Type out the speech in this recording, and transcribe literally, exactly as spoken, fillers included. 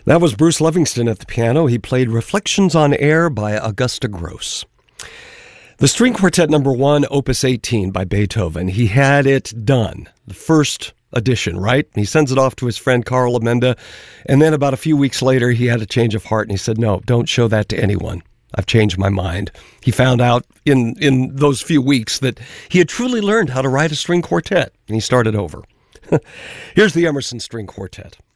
That was Bruce Livingston at the piano. He played Reflections on Air by Augusta Gross. The String Quartet number one, Opus eighteen by Beethoven. He had it done, the first edition, right? He sends it off to his friend Carl Amenda, and then about a few weeks later, he had a change of heart, and he said, no, don't show that to anyone. I've changed my mind. He found out in, in those few weeks that he had truly learned how to write a string quartet, and he started over. Here's the Emerson String Quartet.